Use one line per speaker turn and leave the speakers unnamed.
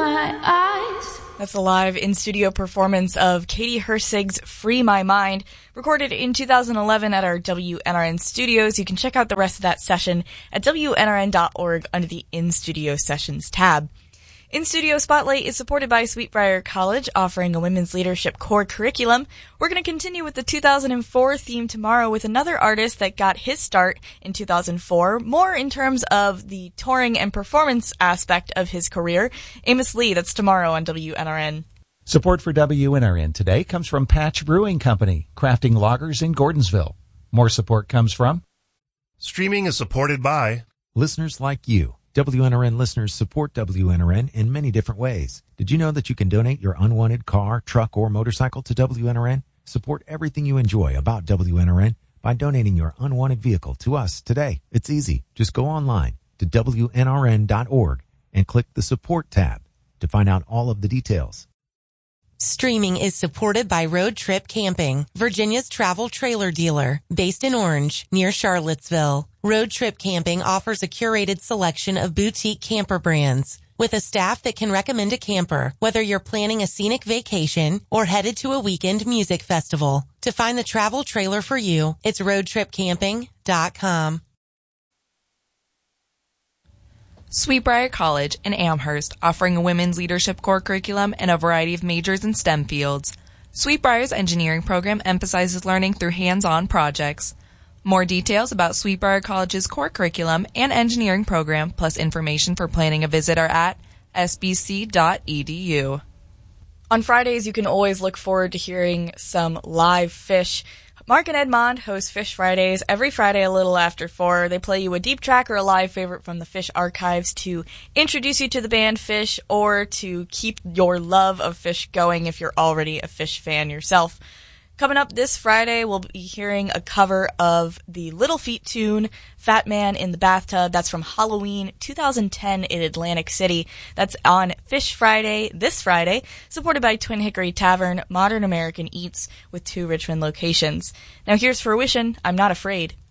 my eyes.
That's a live in-studio performance of Katie Hersig's Free My Mind, recorded in 2011 at our WNRN studios. You can check out the rest of that session at WNRN.org under the In-Studio Sessions tab. In-Studio Spotlight is supported by Sweetbriar College, offering a women's leadership core curriculum. We're going to continue with the 2004 theme tomorrow with another artist that got his start in 2004, more in terms of the touring and performance aspect of his career. Amos Lee, that's tomorrow on WNRN.
Support for WNRN today comes from Patch Brewing Company, crafting lagers in Gordonsville. More support comes from
Streaming is supported by
listeners like you. WNRN listeners support WNRN in many different ways. Did you know that you can donate your unwanted car, truck, or motorcycle to WNRN? Support everything you enjoy about WNRN by donating your unwanted vehicle to us today. It's easy. Just go online to WNRN.org and click the Support tab to find out all of the details.
Streaming is supported by Road Trip Camping, Virginia's travel trailer dealer, based in Orange, near Charlottesville. Road Trip Camping offers a curated selection of boutique camper brands with a staff that can recommend a camper, whether you're planning a scenic vacation or headed to a weekend music festival. To find the travel trailer for you, it's roadtripcamping.com.
Sweetbriar College in Amherst, offering a women's leadership core curriculum and a variety of majors in STEM fields. Sweetbriar's engineering program emphasizes learning through hands-on projects. More details about Sweetbriar College's core curriculum and engineering program, plus information for planning a visit, are at sbc.edu. On Fridays, you can always look forward to hearing some live Phish. Mark and Edmond host Phish Fridays every Friday a little after 4. They play you a deep track or a live favorite from the Phish archives to introduce you to the band Phish or to keep your love of Phish going if you're already a Phish fan yourself. Coming up this Friday, we'll be hearing a cover of the Little Feat tune, Fat Man in the Bathtub. That's from Halloween 2010 in Atlantic City. That's on Phish Friday, this Friday, supported by Twin Hickory Tavern, Modern American Eats, with 2 Richmond locations. Now here's Fruition, I'm Not Afraid.